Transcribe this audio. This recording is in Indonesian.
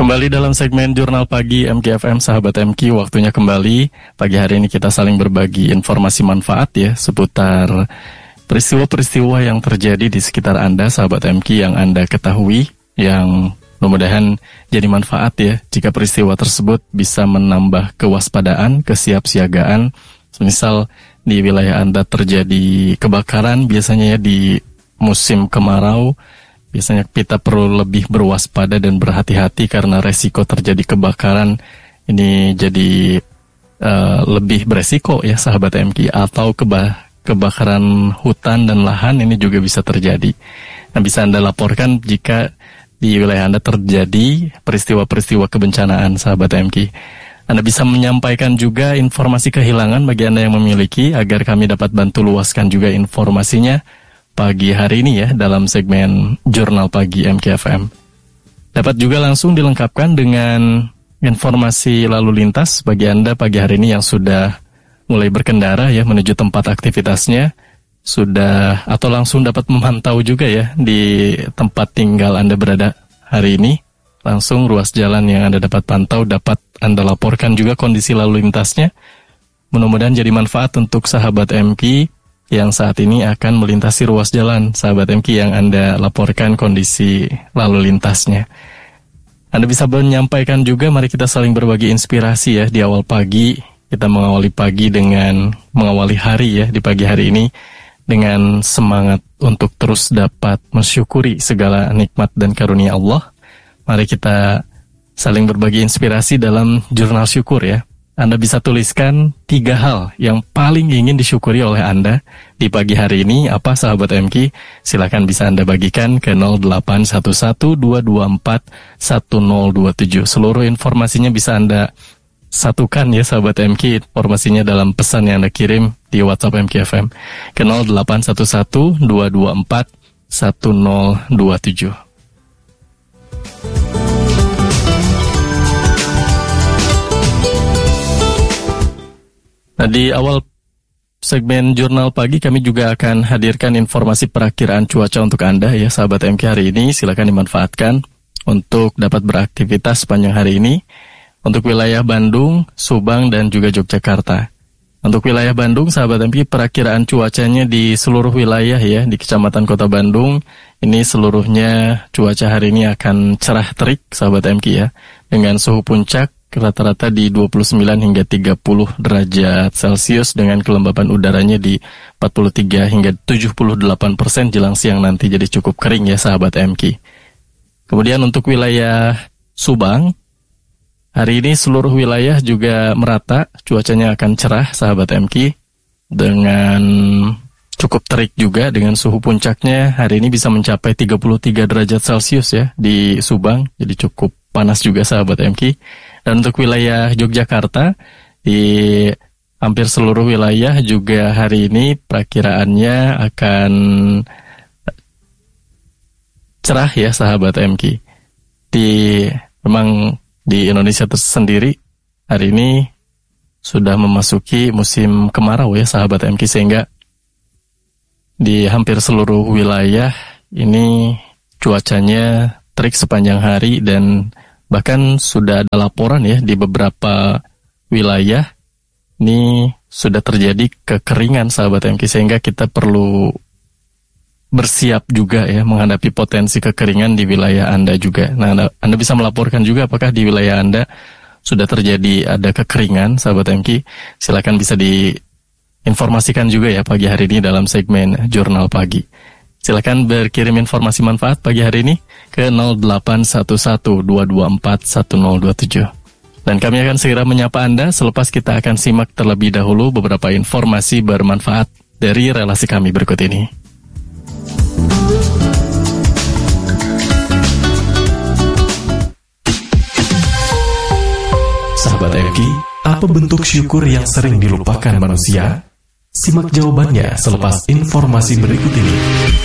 Kembali dalam segmen Jurnal Pagi MKFM, sahabat MK, waktunya kembali. Pagi hari ini kita saling berbagi informasi manfaat ya, seputar peristiwa-peristiwa yang terjadi di sekitar Anda, sahabat MK, yang Anda ketahui, yang mudah-mudahan jadi manfaat ya, jika peristiwa tersebut bisa menambah kewaspadaan, kesiapsiagaan. Misal di wilayah Anda terjadi kebakaran, biasanya ya di musim kemarau, biasanya kita perlu lebih berwaspada dan berhati-hati karena resiko terjadi kebakaran ini jadi lebih beresiko ya, sahabat MK. Atau kebakaran hutan dan lahan ini juga bisa terjadi. Nah, bisa Anda laporkan jika di wilayah Anda terjadi peristiwa-peristiwa kebencanaan, sahabat MK. Anda bisa menyampaikan juga informasi kehilangan bagi Anda yang memiliki, agar kami dapat bantu luaskan juga informasinya pagi hari ini ya, dalam segmen Jurnal Pagi MKFM. Dapat juga langsung dilengkapkan dengan informasi lalu lintas bagi Anda pagi hari ini yang sudah mulai berkendara ya menuju tempat aktivitasnya, sudah atau langsung dapat memantau juga ya di tempat tinggal Anda berada hari ini. Langsung ruas jalan yang Anda dapat pantau, dapat Anda laporkan juga kondisi lalu lintasnya. Mudah-mudahan jadi manfaat untuk sahabat MK yang saat ini akan melintasi ruas jalan, sahabat MK, yang Anda laporkan kondisi lalu lintasnya. Anda bisa menyampaikan juga, mari kita saling berbagi inspirasi ya di awal pagi. Kita mengawali pagi dengan mengawali hari ya di pagi hari ini dengan semangat untuk terus dapat mensyukuri segala nikmat dan karunia Allah. Mari kita saling berbagi inspirasi dalam jurnal syukur ya. Anda bisa tuliskan 3 hal yang paling ingin disyukuri oleh Anda di pagi hari ini. Apa, sahabat MK? Silakan bisa Anda bagikan ke 0811-224-1027. Seluruh informasinya bisa Anda satukan ya, sahabat MK. Informasinya dalam pesan yang Anda kirim di WhatsApp MKFM ke 0811-224-1027. Nah, di awal segmen Jurnal Pagi kami juga akan hadirkan informasi perakiraan cuaca untuk Anda ya, sahabat MK hari ini. Silakan dimanfaatkan untuk dapat beraktivitas sepanjang hari ini untuk wilayah Bandung, Subang, dan juga Yogyakarta. Untuk wilayah Bandung, sahabat MK, perakiraan cuacanya di seluruh wilayah ya, di Kecamatan Kota Bandung, ini seluruhnya cuaca hari ini akan cerah terik, sahabat MK ya, dengan suhu puncak rata-rata di 29 hingga 30 derajat Celcius dengan kelembapan udaranya di 43 hingga 78% jelang siang nanti, jadi cukup kering ya, sahabat MK. Kemudian untuk wilayah Subang, hari ini seluruh wilayah juga merata, cuacanya akan cerah, sahabat MK, dengan cukup terik juga dengan suhu puncaknya hari ini bisa mencapai 33 derajat Celcius ya di Subang, jadi cukup panas juga, sahabat MK. Dan untuk wilayah Yogyakarta, di hampir seluruh wilayah juga hari ini perakiraannya akan cerah ya, sahabat MK. Memang di Indonesia tersendiri hari ini sudah memasuki musim kemarau ya, sahabat MK, sehingga di hampir seluruh wilayah ini cuacanya terik sepanjang hari, dan bahkan sudah ada laporan ya di beberapa wilayah ini sudah terjadi kekeringan, sahabat MK, sehingga kita perlu bersiap juga ya menghadapi potensi kekeringan di wilayah Anda juga. Nah, Anda bisa melaporkan juga apakah di wilayah Anda sudah terjadi ada kekeringan, sahabat MK. Silakan bisa diinformasikan juga ya pagi hari ini dalam segmen Jurnal Pagi. Silakan berkirim informasi manfaat pagi hari ini ke 0811-224-1027. Dan kami akan segera menyapa Anda selepas kita akan simak terlebih dahulu beberapa informasi bermanfaat dari relasi kami berikut ini. Sahabat MK, apa bentuk syukur yang sering dilupakan manusia? Simak jawabannya selepas informasi berikut ini.